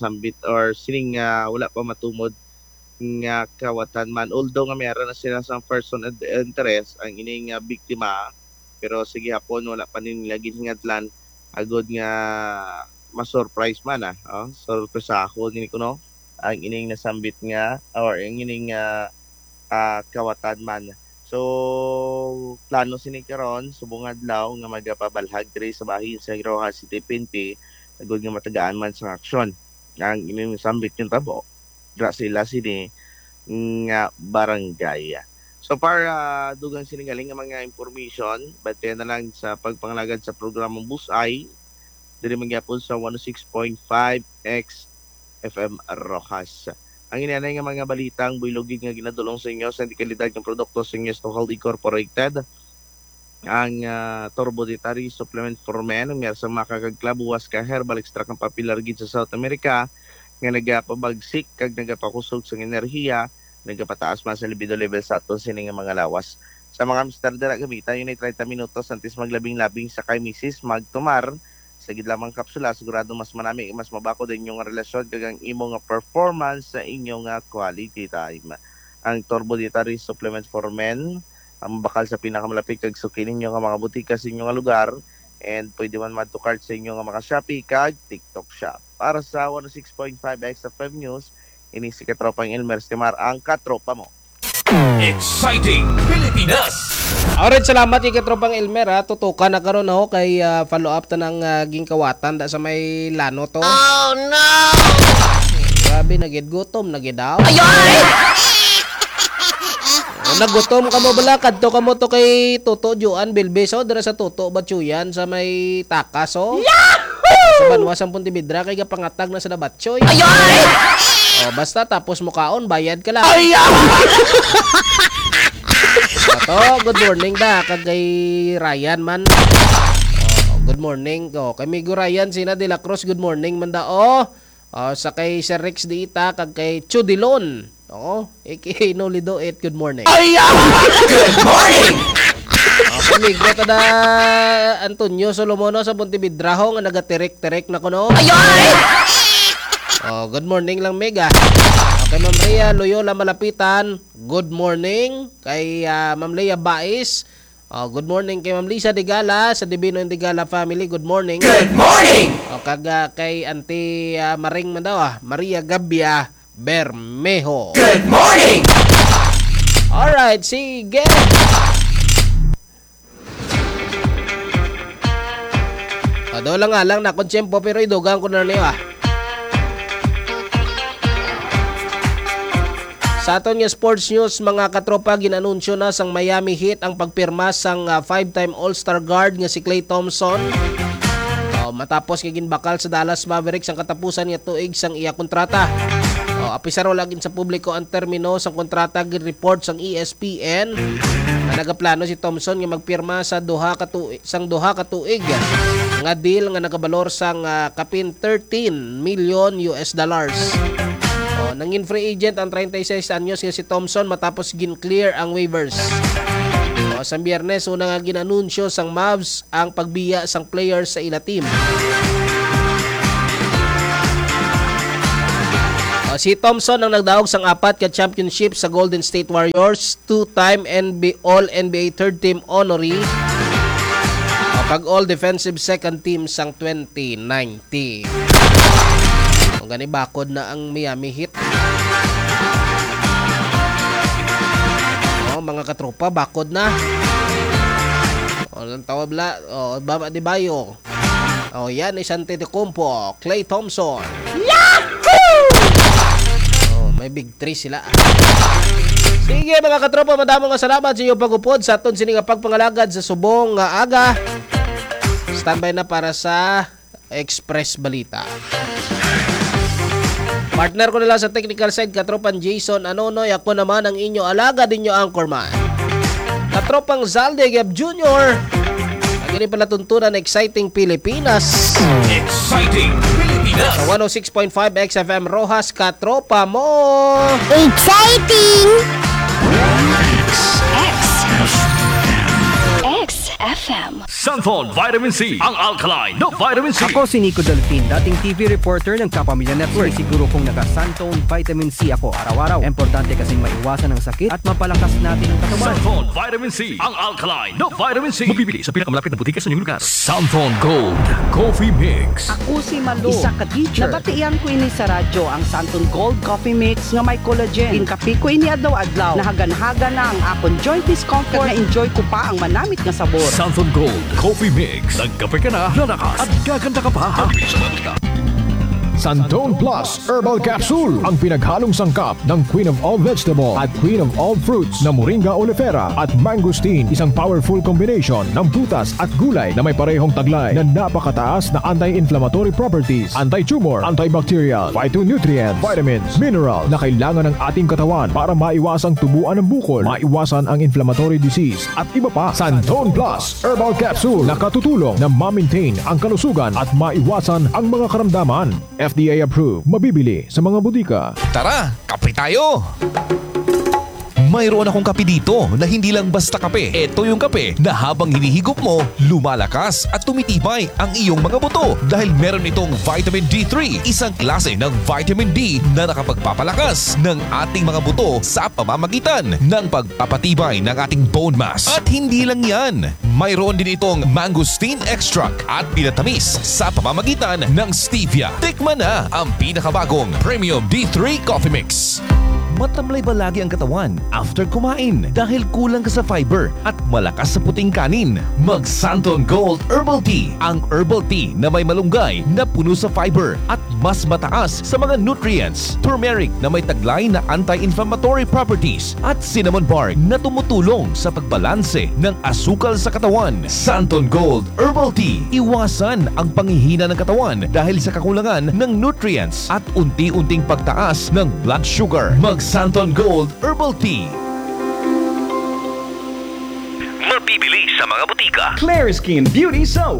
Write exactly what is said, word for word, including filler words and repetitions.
sambit or sining nga wala pa matumod nga kawatan man. Although nga meron na sila sa person of interest ang ining nga biktima, pero sige hapon wala pa nila ginhingadlan agod nga ma-surprise man ah. Oh, surprise ako gini ko no. Ang ining nasambit nga or ang ining nga uh, kawatan man. So plano sini karon subong adlaw nga magapabalhag diri sa bahin sa Rojas City P N P agud nga matagaan man sa aksyon. Ang ining sambit yung tabo dra sila sini nga barangay. So para uh, dugang sinigaling nga mga information, bate na lang sa pagpangalagad sa programang Busay diri magyapon sa one oh six point five X F M Rojas. Ang inanay nga mga balitang builogig nga ginadulong sa inyo sa kalidad ng produkto sa inyo Stohald Incorporated. Ang uh, Turbo Dietary Supplement for Men nga sa makakagklabuwas ka herbal extract ng popular gid sa South America nga nagapabagsik kag nagapakusog sa enerhiya, nagapataas man sa libido level sa aton sini nga mga lawas. Sa mga mister dira gamitan yun ay thirty minutos antes maglabing-labing sa kay misis magtumar. Sa gid lamang kapsula sigurado mas manami mas mabako din yung relasyon kagang imo nga performance sa inyong nga quality time. Ang Turbo Dietary Supplement for Men ang bakal sa pinakamalapit kag suki ninyo nga mga butika sa inyong nga lugar and pwede man madto card sa inyong nga mga Shopee kag TikTok shop. Para sa one oh six point five X F M News, ini si Katropang Elmer Stimar ang katropa mo. Exciting Pilipinas! Alright, salamat kay Katropang Elmer ha. Tutukan na karon ako kay uh, follow up ta ng uh, gingkawatan da sa may lano to. Oh no! Grabe, nagid gutom, nagid daw. Ayoy! Oh, nagutom ka mo bala, kadto ka mo to kay Toto Juan Bilbeso, dira sa Toto Batsuyan sa may takas oh. Yahoo! Sa Banwas ang Puntibidra kay kapangatag na sa Nabatchoy. Ayoy! Oh, basta tapos mo kaon, bayad ka lang. Ay! Ato, good morning da kag kay Ryan man. Oh, good morning. Oh, kay Migo Ryan sina de la Cruz, good morning man da. Oh, oh sa kay Sir Rex Diita kag kay Chudilon. Oh, aka Nolido et good morning. Ay! Good morning. Oh, kay Migo ta da Antonio Solomono sa Pontevedraho nga nagatirek-tirek na kuno. Ayoy! Oh, good morning lang Mega. Kay Ma'am Rhea Loyola Malapitan, good morning. Kay uh, Ma'am Leia Bais, oh, good morning. Kay Ma'am Lisa Digala sa Divino and Digala family, good morning. Good morning. Oh, kag uh, kay Auntie uh, Maring man daw ah, Maria Gabia Bermejo. Good morning. Alright, sige. Oh, do lang nga lang na konsyempo pero idugang ko na niyo ah. Sa aton nga sports news, mga katropa, ginanunsyo na sang Miami Heat ang pagpirma sang uh, five-time All-Star guard nga si Klay Thompson. Uh, matapos nga ginbakal sa Dallas Mavericks ang katapusan nga tuig sang iya kontrata. Uh, apisaro lagin sa publiko ang termino sang kontrata gi-report sang E S P N. Uh, nagaplano si Thompson nga magpirma sa duha ka tuig, sang duha ka tuig nga deal nga nagabalor sang uh, kapin thirteen million U S dollars. Oh, nangin free agent ang thirty-six anyos nga si Thompson matapos gin-clear ang waivers. Oh, sa Biyernes una nga ginanunsyo sang Mavs ang pagbiya sang players sa ila team. Oh, si Thompson ang nagdaog sang apat ka championship sa Golden State Warriors, two-time N B A All-N B A third team honoree. Oh, pag All Defensive second team sang twenty nineteen. Kung gani bakod na ang Miami Heat. Oh, mga katropa, bakod na. Oh, lang tawag la. Oh, Bam Adebayo. Oh, yan is Antetokounmpo, Klay Thompson. Yahoo! Oh, may big three sila. Sige mga katropa, madamo nga salamat sa iyo pagupod sa aton sini nga pagpangalagad sa subong nga aga. Standby na para sa Express Balita. Partner ko nila sa technical side, Katropan Jason Anonoy. Ako naman ang inyo alaga din nyo anchorman, Katropang Zalde Gab Junior Ang ini pala tuntunan Exciting Pilipinas. Exciting Pilipinas! Sa one oh six point five X F M Rojas, katropa mo. Exciting! X X F M. Santon Vitamin C, ang alkaline na vitamin C. Ako si Nico Delfin, dating T V reporter ng Kapamilya Network. Siguro kong naka-Santone Vitamin C ako araw-araw. Importante kasing maiwasan ang sakit at mapalakas natin ang katawan. Santon Vitamin C, ang alkaline na vitamin C. Mabibili sa pinakamalapit na butika sa inyong lugar. Santon Gold Coffee Mix. Ako si Malu, isa ka teacher. Nabatian ko ini sa radyo ang Santon Gold Coffee Mix nga may collagen. Inkapi ko ini adlaw-adlaw. Nahagan-hagan na ang akong joint discomfort na enjoy ko pa ang manamit nga sabor. Santon Gold Coffee Mix. Nagkape ka na, lalakas at gaganda ka pa. Mabibili sa butika. Santone Plus Herbal Capsule, ang pinaghalong sangkap ng Queen of All Vegetable at Queen of All Fruits na Moringa oleifera at mangosteen, isang powerful combination ng prutas at gulay na may parehong taglay na napakataas na anti-inflammatory properties, anti-tumor, antibacterial, phytonutrients, vitamins, mineral na kailangan ng ating katawan para maiwasang tubuan ng bukol, maiwasan ang inflammatory disease at iba pa. Santone Plus Herbal Capsule na katutulong na ma-maintain ang kalusugan at maiwasan ang mga karamdaman. F D A approved. Mabibili sa mga butika. Tara, kape tayo! Mayroon akong kape dito na hindi lang basta kape. Ito yung kape na habang hinihigop mo, lumalakas at tumitibay ang iyong mga buto dahil meron itong vitamin D three, isang klase ng vitamin D na nakapagpapalakas ng ating mga buto sa pamamagitan ng pagpapatibay ng ating bone mass. At hindi lang yan, mayroon din itong mangosteen extract at pinatamis sa pamamagitan ng stevia. Tikman na ang pinakabagong Premium D three Coffee Mix. Matamlay ba lagi ang katawan after kumain dahil kulang ka sa fiber at malakas sa puting kanin? Mag Santon Gold Herbal Tea, ang herbal tea na may malunggay na puno sa fiber at mas mataas sa mga nutrients. Turmeric na may taglay na anti-inflammatory properties at cinnamon bark na tumutulong sa pagbalanse ng asukal sa katawan. Santon Gold Herbal Tea, iwasan ang panghihina ng katawan dahil sa kakulangan ng nutrients at unti-unting pagtaas ng blood sugar. Mag Santon Gold Herbal Tea. Mabibili sa mga butika. Claire Skin Beauty Soap.